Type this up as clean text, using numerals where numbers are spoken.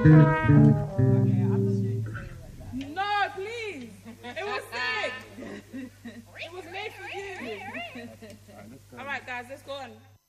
No, please. It was sick. It was made for you. All right, guys, let's go on.